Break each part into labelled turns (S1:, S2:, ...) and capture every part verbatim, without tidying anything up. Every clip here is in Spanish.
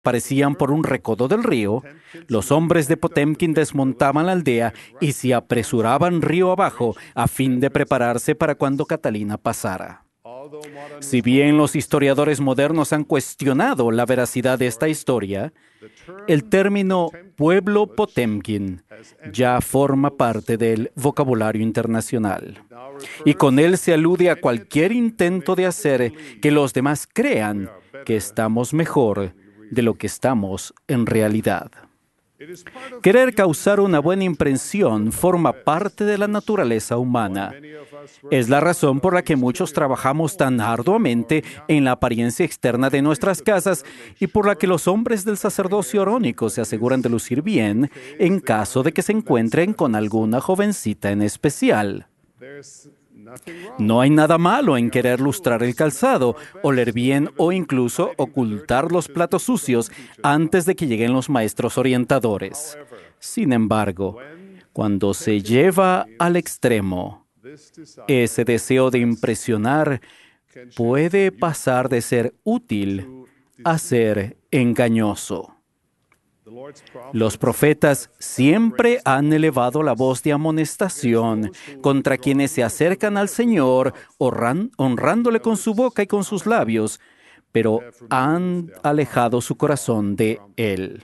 S1: aparecían por un recodo del río, los hombres de Potemkin desmontaban la aldea y se apresuraban río abajo a fin de prepararse para cuando Catalina pasara. Si bien los historiadores modernos han cuestionado la veracidad de esta historia, el término pueblo Potemkin ya forma parte del vocabulario internacional. Y con él se alude a cualquier intento de hacer que los demás crean que estamos mejor de lo que estamos en realidad. Querer causar una buena impresión forma parte de la naturaleza humana. Es la razón por la que muchos trabajamos tan arduamente en la apariencia externa de nuestras casas y por la que los hombres del sacerdocio arónico se aseguran de lucir bien en caso de que se encuentren con alguna jovencita en especial. No hay nada malo en querer lustrar el calzado, oler bien o incluso ocultar los platos sucios antes de que lleguen los maestros orientadores. Sin embargo, cuando se lleva al extremo, ese deseo de impresionar puede pasar de ser útil a ser engañoso. Los profetas siempre han elevado la voz de amonestación contra quienes se acercan al Señor, honrándole con su boca y con sus labios, pero han alejado su corazón de Él.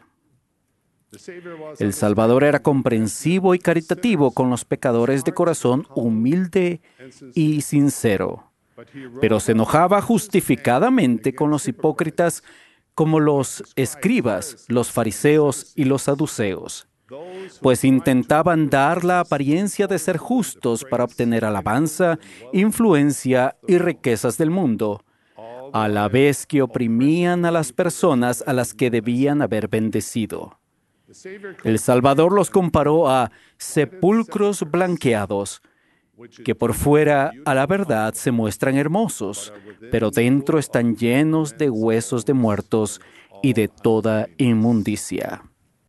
S1: El Salvador era comprensivo y caritativo con los pecadores de corazón humilde y sincero, pero se enojaba justificadamente con los hipócritas como los escribas, los fariseos y los saduceos, pues intentaban dar la apariencia de ser justos para obtener alabanza, influencia y riquezas del mundo, a la vez que oprimían a las personas a las que debían haber bendecido. El Salvador los comparó a sepulcros blanqueados, que por fuera a la verdad se muestran hermosos, pero dentro están llenos de huesos de muertos y de toda inmundicia.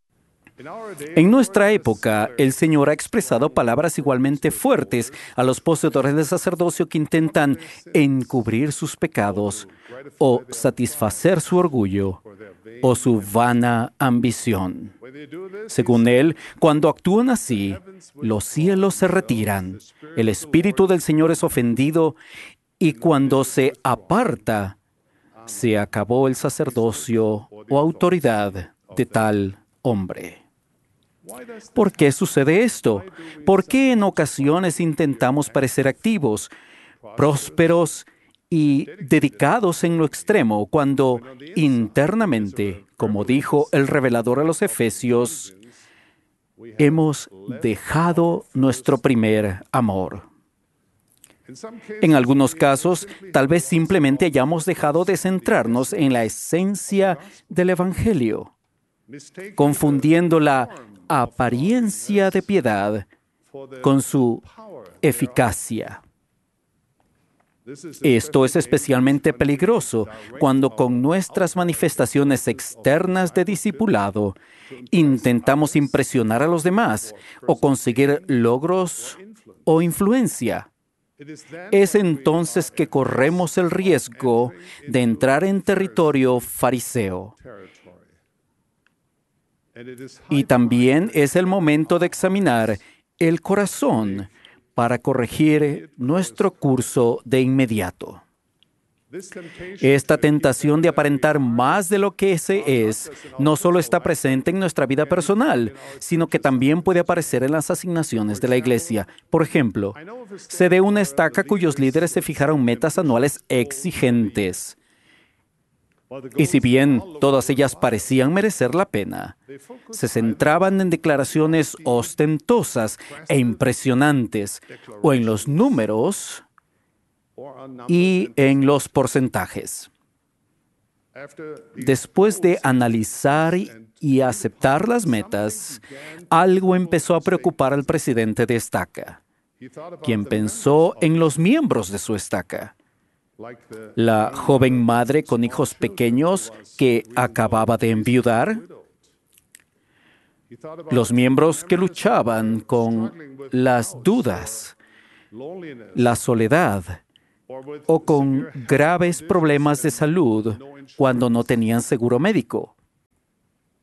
S1: En nuestra época, el Señor ha expresado palabras igualmente fuertes a los poseedores del sacerdocio que intentan encubrir sus pecados o satisfacer su orgullo o su vana ambición. Según él, cuando actúan así, los cielos se retiran, el Espíritu del Señor es ofendido y cuando se aparta, se acabó el sacerdocio o autoridad de tal hombre. ¿Por qué sucede esto? ¿Por qué en ocasiones intentamos parecer activos, prósperos y dedicados en lo extremo, cuando internamente, como dijo el revelador a los Efesios, hemos dejado nuestro primer amor? En algunos casos, tal vez simplemente hayamos dejado de centrarnos en la esencia del Evangelio, confundiendo la apariencia de piedad con su eficacia. Esto es especialmente peligroso cuando con nuestras manifestaciones externas de discipulado intentamos impresionar a los demás o conseguir logros o influencia. Es entonces que corremos el riesgo de entrar en territorio fariseo. Y también es el momento de examinar el corazón para corregir nuestro curso de inmediato. Esta tentación de aparentar más de lo que se es no solo está presente en nuestra vida personal, sino que también puede aparecer en las asignaciones de la iglesia. Por ejemplo, sé de una estaca cuyos líderes se fijaron metas anuales exigentes. Y si bien todas ellas parecían merecer la pena, se centraban en declaraciones ostentosas e impresionantes, o en los números y en los porcentajes. Después de analizar y aceptar las metas, algo empezó a preocupar al presidente de estaca, quien pensó en los miembros de su estaca. La joven madre con hijos pequeños que acababa de enviudar, los miembros que luchaban con las dudas, la soledad o con graves problemas de salud cuando no tenían seguro médico.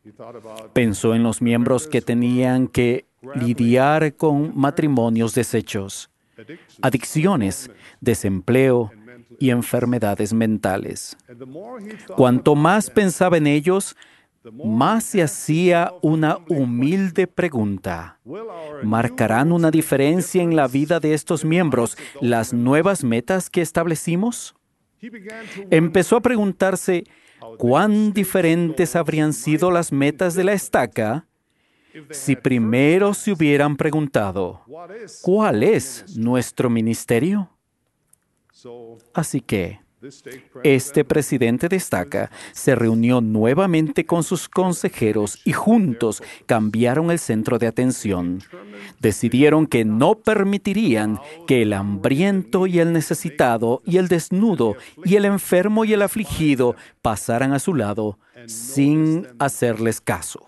S1: Pensó en los miembros que tenían que lidiar con matrimonios deshechos, adicciones, desempleo y enfermedades mentales. Cuanto más pensaba en ellos, más se hacía una humilde pregunta. ¿Marcarán una diferencia en la vida de estos miembros las nuevas metas que establecimos? Empezó a preguntarse cuán diferentes habrían sido las metas de la estaca si primero se hubieran preguntado, ¿cuál es nuestro ministerio? Así que, este presidente de estaca se reunió nuevamente con sus consejeros y juntos cambiaron el centro de atención. Decidieron que no permitirían que el hambriento y el necesitado y el desnudo y el enfermo y el afligido pasaran a su lado sin hacerles caso.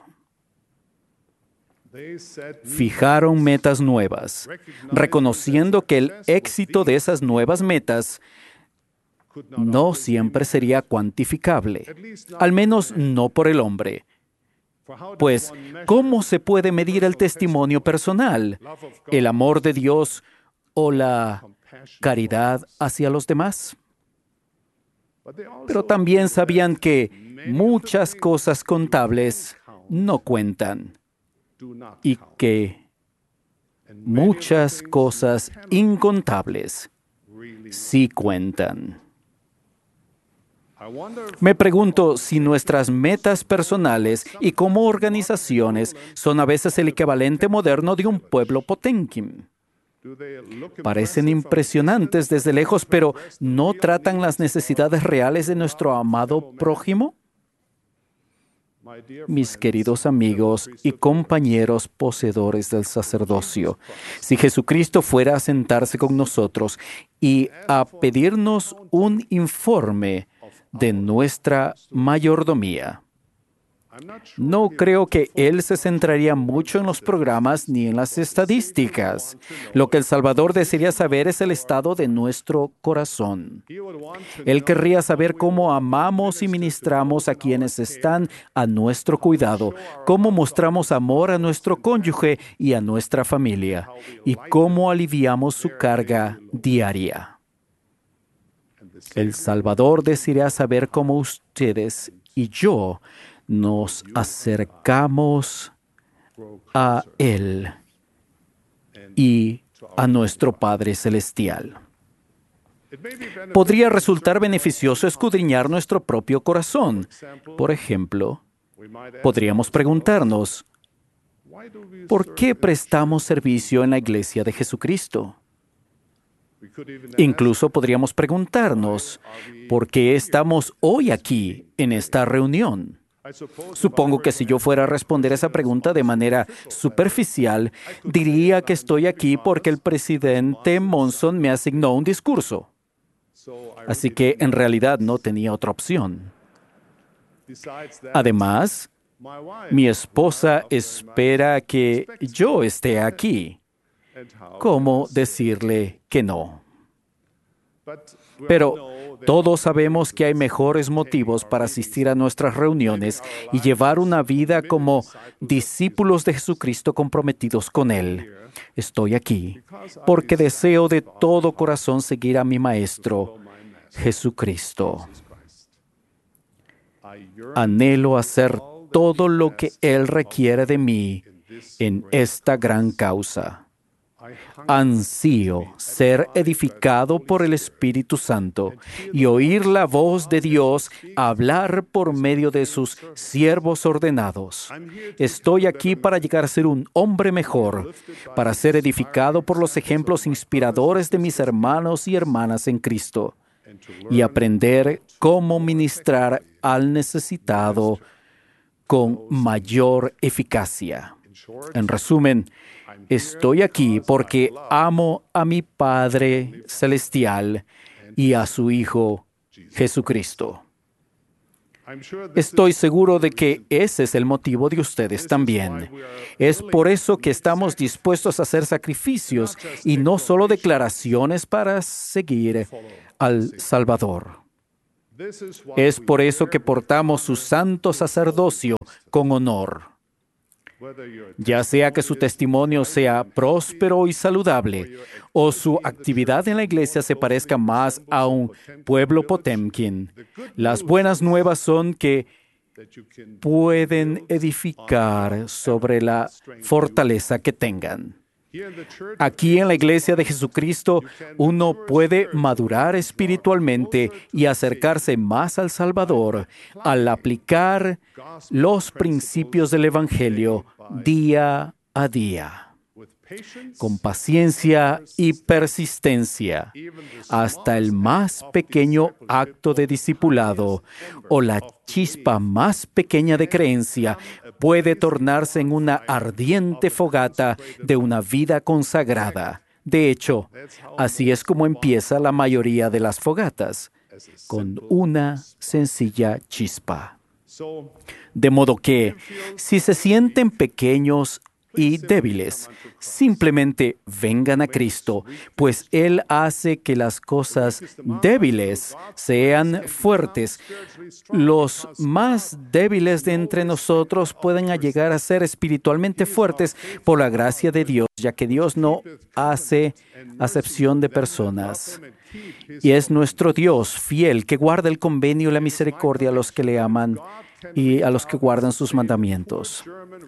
S1: Fijaron metas nuevas, reconociendo que el éxito de esas nuevas metas no siempre sería cuantificable, al menos no por el hombre. Pues, ¿cómo se puede medir el testimonio personal, el amor de Dios o la caridad hacia los demás? Pero también sabían que muchas cosas contables no cuentan y que muchas cosas incontables sí cuentan. Me pregunto si nuestras metas personales y como organizaciones son a veces el equivalente moderno de un pueblo Potemkin. Parecen impresionantes desde lejos, pero ¿no tratan las necesidades reales de nuestro amado prójimo? Mis queridos amigos y compañeros poseedores del sacerdocio, si Jesucristo fuera a sentarse con nosotros y a pedirnos un informe de nuestra mayordomía, no creo que Él se centraría mucho en los programas ni en las estadísticas. Lo que el Salvador desearía saber es el estado de nuestro corazón. Él querría saber cómo amamos y ministramos a quienes están a nuestro cuidado, cómo mostramos amor a nuestro cónyuge y a nuestra familia, y cómo aliviamos su carga diaria. El Salvador desearía saber cómo ustedes y yo nos acercamos a Él y a nuestro Padre Celestial. Podría resultar beneficioso escudriñar nuestro propio corazón. Por ejemplo, podríamos preguntarnos, ¿por qué prestamos servicio en la Iglesia de Jesucristo? Incluso podríamos preguntarnos, ¿por qué estamos hoy aquí en esta reunión? Supongo que si yo fuera a responder esa pregunta de manera superficial, diría que estoy aquí porque el presidente Monson me asignó un discurso. Así que en realidad no tenía otra opción. Además, mi esposa espera que yo esté aquí. ¿Cómo decirle que no? Pero todos sabemos que hay mejores motivos para asistir a nuestras reuniones y llevar una vida como discípulos de Jesucristo comprometidos con Él. Estoy aquí porque deseo de todo corazón seguir a mi Maestro, Jesucristo. Anhelo hacer todo lo que Él requiere de mí en esta gran causa. Ansío ser edificado por el Espíritu Santo y oír la voz de Dios hablar por medio de sus siervos ordenados. Estoy aquí para llegar a ser un hombre mejor, para ser edificado por los ejemplos inspiradores de mis hermanos y hermanas en Cristo y aprender cómo ministrar al necesitado con mayor eficacia. En resumen, estoy aquí porque amo a mi Padre Celestial y a su Hijo Jesucristo. Estoy seguro de que ese es el motivo de ustedes también. Es por eso que estamos dispuestos a hacer sacrificios y no solo declaraciones para seguir al Salvador. Es por eso que portamos su santo sacerdocio con honor. Ya sea que su testimonio sea próspero y saludable, o su actividad en la iglesia se parezca más a un pueblo Potemkin, las buenas nuevas son que pueden edificar sobre la fortaleza que tengan. Aquí en la Iglesia de Jesucristo, uno puede madurar espiritualmente y acercarse más al Salvador al aplicar los principios del Evangelio día a día, con paciencia y persistencia, hasta el más pequeño acto de discipulado o la chispa más pequeña de creencia puede tornarse en una ardiente fogata de una vida consagrada. De hecho, así es como empieza la mayoría de las fogatas, con una sencilla chispa. De modo que, si se sienten pequeños y débiles, simplemente vengan a Cristo, pues Él hace que las cosas débiles sean fuertes. Los más débiles de entre nosotros pueden llegar a ser espiritualmente fuertes por la gracia de Dios, ya que Dios no hace acepción de personas. Y es nuestro Dios fiel que guarda el convenio y la misericordia a los que le aman y a los que guardan sus mandamientos.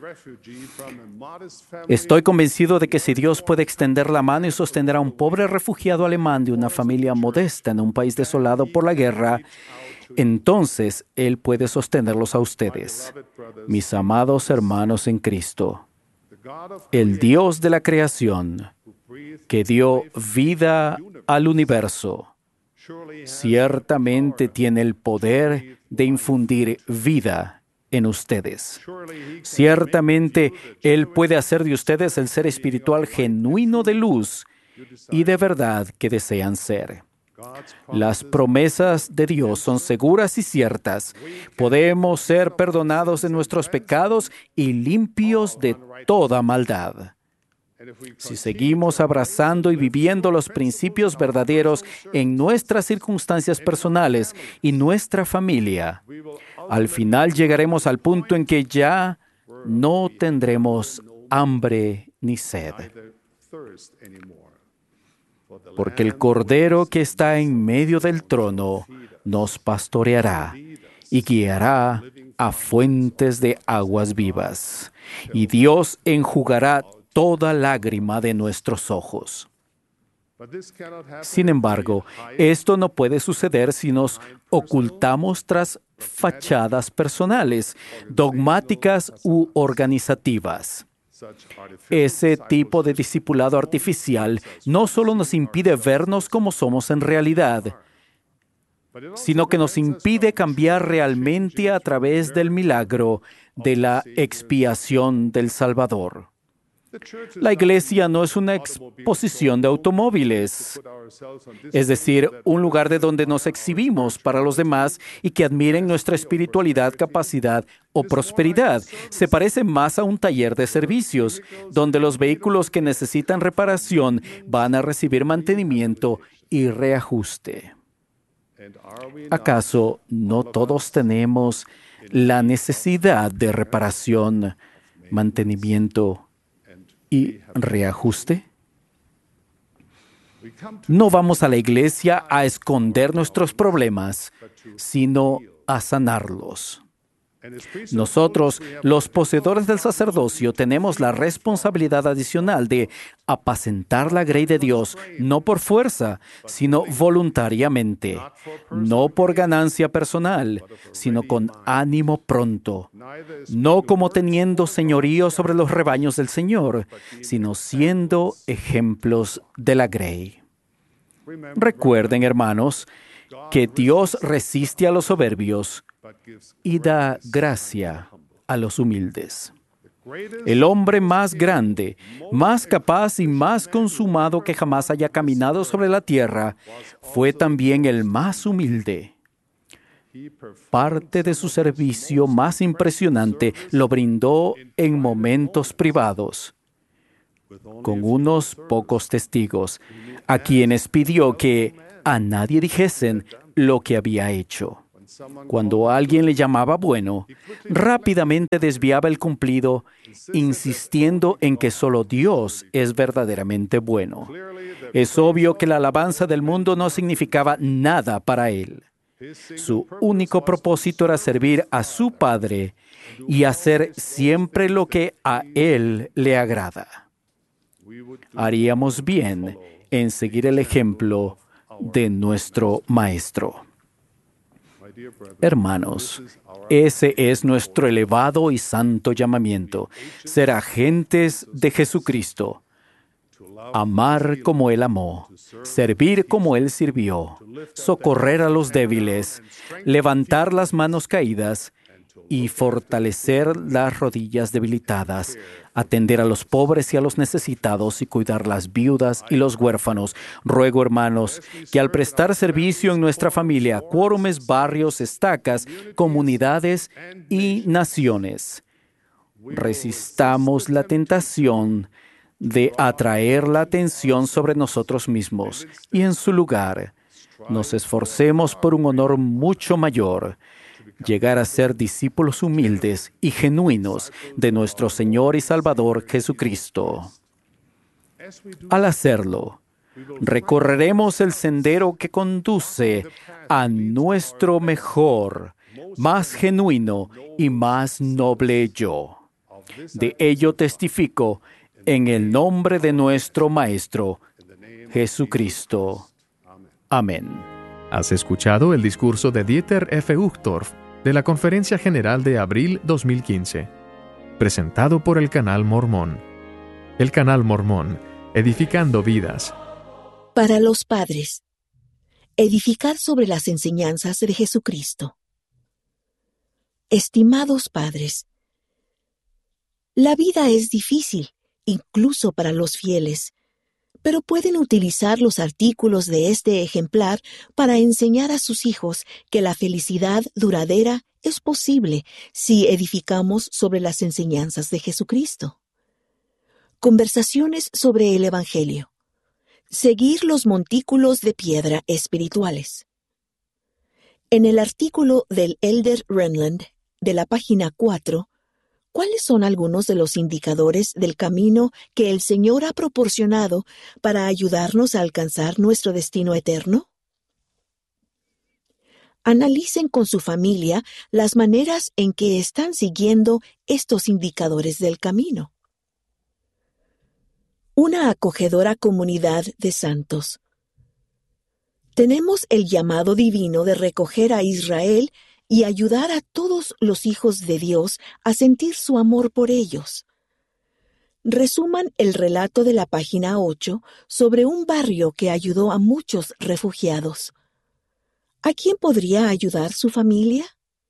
S1: Estoy convencido de que si Dios puede extender la mano y sostener a un pobre refugiado alemán de una familia modesta en un país desolado por la guerra, entonces Él puede sostenerlos a ustedes, mis amados hermanos en Cristo. El Dios de la creación, que dio vida al universo, ciertamente tiene el poder de infundir vida en ustedes. Ciertamente, Él puede hacer de ustedes el ser espiritual genuino de luz y de verdad que desean ser. Las promesas de Dios son seguras y ciertas. Podemos ser perdonados de nuestros pecados y limpios de toda maldad. Si seguimos abrazando y viviendo los principios verdaderos en nuestras circunstancias personales y nuestra familia, al final llegaremos al punto en que ya no tendremos hambre ni sed. Porque el Cordero que está en medio del trono nos pastoreará y guiará a fuentes de aguas vivas, y Dios enjugará toda lágrima de nuestros ojos. Sin embargo, esto no puede suceder si nos ocultamos tras fachadas personales, dogmáticas u organizativas. Ese tipo de discipulado artificial no solo nos impide vernos como somos en realidad, sino que nos impide cambiar realmente a través del milagro de la expiación del Salvador. La iglesia no es una exposición de automóviles, es decir, un lugar de donde nos exhibimos para los demás y que admiren nuestra espiritualidad, capacidad o prosperidad. Se parece más a un taller de servicios, donde los vehículos que necesitan reparación van a recibir mantenimiento y reajuste. ¿Acaso no todos tenemos la necesidad de reparación, mantenimiento y reajuste? No vamos a la iglesia a esconder nuestros problemas, sino a sanarlos. Nosotros, los poseedores del sacerdocio, tenemos la responsabilidad adicional de apacentar la grey de Dios, no por fuerza, sino voluntariamente, no por ganancia personal, sino con ánimo pronto, no como teniendo señorío sobre los rebaños del Señor, sino siendo ejemplos de la grey. Recuerden, hermanos, que Dios resiste a los soberbios y da gracia a los humildes. El hombre más grande, más capaz y más consumado que jamás haya caminado sobre la tierra, fue también el más humilde. Parte de su servicio más impresionante lo brindó en momentos privados, con unos pocos testigos, a quienes pidió que a nadie dijesen lo que había hecho. Cuando alguien le llamaba bueno, rápidamente desviaba el cumplido, insistiendo en que solo Dios es verdaderamente bueno. Es obvio que la alabanza del mundo no significaba nada para él. Su único propósito era servir a su Padre y hacer siempre lo que a Él le agrada. Haríamos bien en seguir el ejemplo de nuestro Maestro. Hermanos, ese es nuestro elevado y santo llamamiento: ser agentes de Jesucristo, amar como Él amó, servir como Él sirvió, socorrer a los débiles, levantar las manos caídas y fortalecer las rodillas debilitadas, atender a los pobres y a los necesitados y cuidar las viudas y los huérfanos. Ruego, hermanos, que al prestar servicio en nuestra familia, cuórumes, barrios, estacas, comunidades y naciones, resistamos la tentación de atraer la atención sobre nosotros mismos y, en su lugar, nos esforcemos por un honor mucho mayor: llegar a ser discípulos humildes y genuinos de nuestro Señor y Salvador Jesucristo. Al hacerlo, recorreremos el sendero que conduce a nuestro mejor, más genuino y más noble yo. De ello testifico en el nombre de nuestro Maestro, Jesucristo. Amén.
S2: Has escuchado el discurso de Dieter F. Uchtdorf de la Conferencia General de abril dos mil quince, presentado por el Canal Mormón. El Canal Mormón, edificando vidas.
S3: Para los padres, edificar sobre las enseñanzas de Jesucristo. Estimados padres, la vida es difícil, incluso para los fieles, pero pueden utilizar los artículos de este ejemplar para enseñar a sus hijos que la felicidad duradera es posible si edificamos sobre las enseñanzas de Jesucristo. Conversaciones sobre el Evangelio. Seguir los montículos de piedra espirituales. En el artículo del Elder Renland, de la página cuatro, ¿cuáles son algunos de los indicadores del camino que el Señor ha proporcionado para ayudarnos a alcanzar nuestro destino eterno? Analicen con su familia las maneras en que están siguiendo estos indicadores del camino. Una acogedora comunidad de santos. Tenemos el llamado divino de recoger a Israel y ayudar a todos los hijos de Dios a sentir su amor por ellos. Resuman el relato de la página ocho sobre un barrio que ayudó a muchos refugiados. ¿A quién podría ayudar su familia?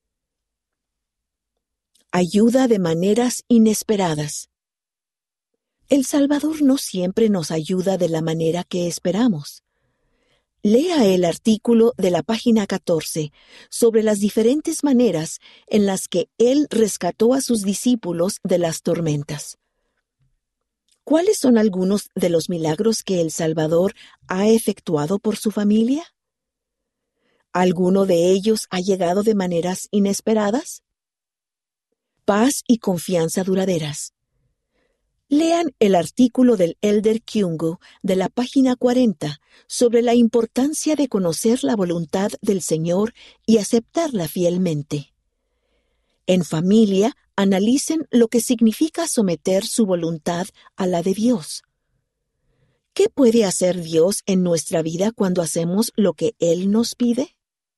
S3: Ayuda de maneras inesperadas. El Salvador no siempre nos ayuda de la manera que esperamos. Lea el artículo de la página catorce sobre las diferentes maneras en las que Él rescató a sus discípulos de las tormentas. ¿Cuáles son algunos de los milagros que el Salvador ha efectuado por su familia? ¿Alguno de ellos ha llegado de maneras inesperadas? Paz y confianza duraderas. Lean el artículo del Elder Kyungu de la página cuarenta sobre la importancia de conocer la voluntad del Señor y aceptarla fielmente. En familia, analicen lo que significa someter su voluntad a la de Dios. ¿Qué puede hacer Dios en nuestra vida cuando hacemos lo que Él nos pide?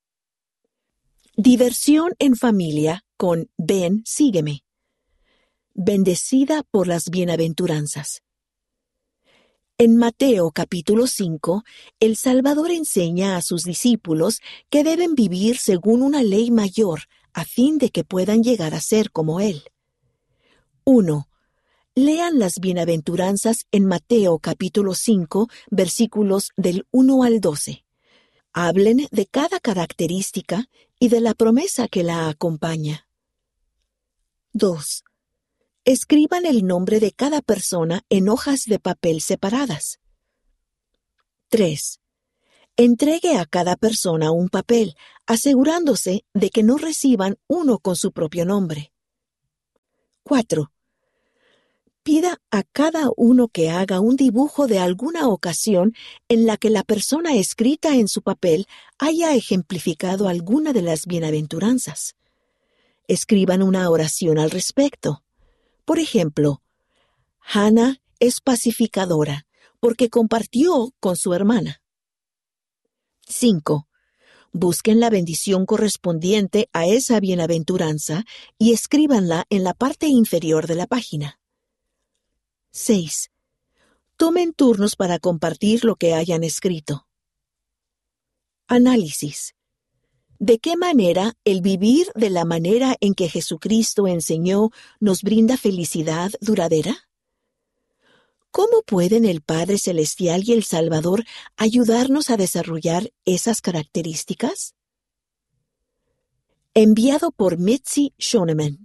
S3: Diversión en familia con Ven, sígueme. Bendecida por las bienaventuranzas. En Mateo capítulo cinco, el Salvador enseña a sus discípulos que deben vivir según una ley mayor a fin de que puedan llegar a ser como Él. uno. Lean las bienaventuranzas en Mateo capítulo cinco, versículos del uno al doce. Hablen de cada característica y de la promesa que la acompaña. dos. Escriban el nombre de cada persona en hojas de papel separadas. tres. Entregue a cada persona un papel, asegurándose de que no reciban uno con su propio nombre. cuatro. Pida a cada uno que haga un dibujo de alguna ocasión en la que la persona escrita en su papel haya ejemplificado alguna de las bienaventuranzas. Escriban una oración al respecto. Por ejemplo, Hannah es pacificadora porque compartió con su hermana. cinco. Busquen la bendición correspondiente a esa bienaventuranza y escríbanla en la parte inferior de la página. seis. Tomen turnos para compartir lo que hayan escrito. Análisis. ¿De qué manera el vivir de la manera en que Jesucristo enseñó nos brinda felicidad duradera? ¿Cómo pueden el Padre Celestial y el Salvador ayudarnos a desarrollar esas características? Enviado por Mitzi Shoneman.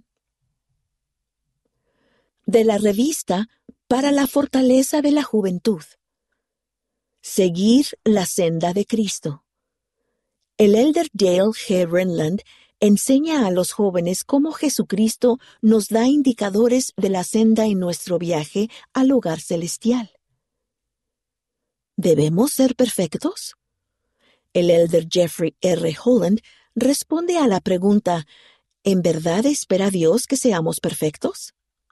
S3: De la revista Para la fortaleza de la juventud. Seguir la senda de Cristo. El elder Dale G. Renland enseña a los jóvenes cómo Jesucristo nos da indicadores de la senda en nuestro viaje al hogar celestial. ¿Debemos ser perfectos? El elder Jeffrey R. Holland responde a la pregunta, ¿en verdad espera Dios que seamos perfectos?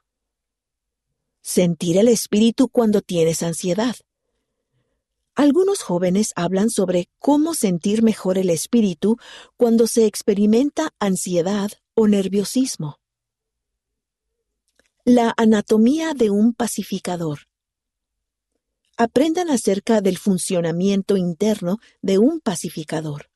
S3: Sentir el espíritu cuando tienes ansiedad. Algunos jóvenes hablan sobre cómo sentir mejor el espíritu cuando se experimenta ansiedad o nerviosismo. La anatomía de un pacificador. Aprendan acerca del funcionamiento interno de un pacificador.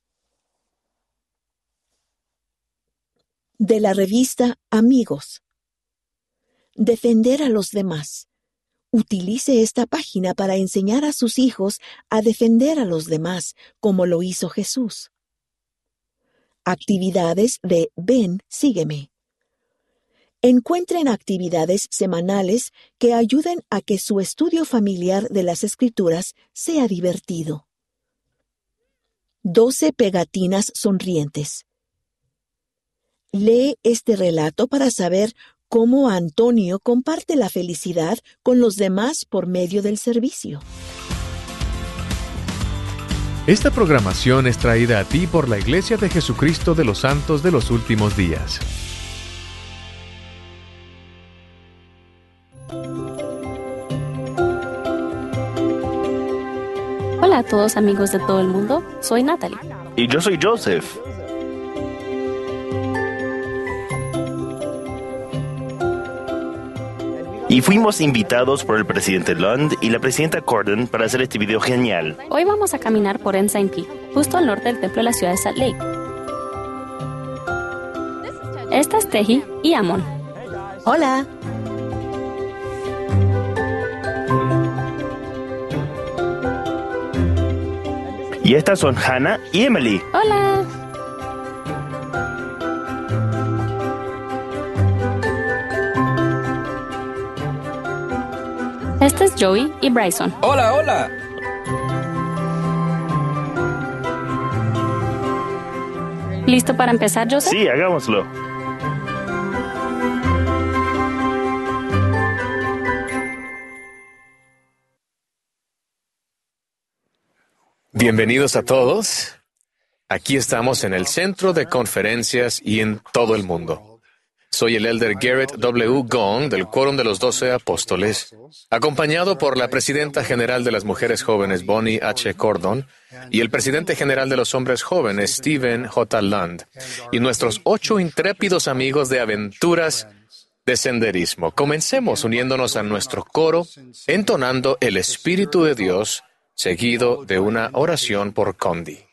S3: De la revista Amigos. Defender a los demás. Utilice esta página para enseñar a sus hijos a defender a los demás, como lo hizo Jesús. Actividades de Ven, sígueme. Encuentren actividades semanales que ayuden a que su estudio familiar de las Escrituras sea divertido. doce pegatinas sonrientes. Lee este relato para saber cómo Antonio comparte la felicidad con los demás por medio del servicio.
S2: Esta programación es traída a ti por la Iglesia de Jesucristo de los Santos de los Últimos Días.
S4: Hola a todos amigos de todo el mundo, soy Natalie.
S5: Y yo soy Joseph. Y fuimos invitados por el presidente Lund y la presidenta Cordon para hacer este video genial.
S4: Hoy vamos a caminar por Ensign Peak, justo al norte del templo de la ciudad de Salt Lake. Esta es Teji y Amon.
S3: Hola.
S5: Y estas son Hannah y Emily.
S4: Hola. Este es Joey y Bryson.
S6: Hola, hola.
S4: ¿Listo para empezar, Joseph?
S5: Sí, hagámoslo.
S2: Bienvenidos a todos. Aquí estamos en el centro de conferencias y en todo el mundo. Soy el elder Garrett W. Gong del Quórum de los Doce Apóstoles, acompañado por la presidenta general de las mujeres jóvenes, Bonnie H. Cordon, y el presidente general de los hombres jóvenes, Stephen J. Lund, y nuestros ocho intrépidos amigos de aventuras de senderismo. Comencemos uniéndonos a nuestro coro, entonando el Espíritu de Dios, seguido de una oración por Condi.